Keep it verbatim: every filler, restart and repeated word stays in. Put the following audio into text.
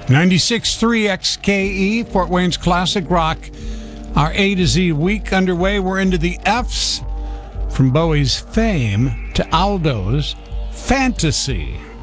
ninety-six point three X K E, Fort Wayne's Classic Rock. Our A to Z week underway. We're into the F's, from Bowie's Fame to Aldo's Fantasy.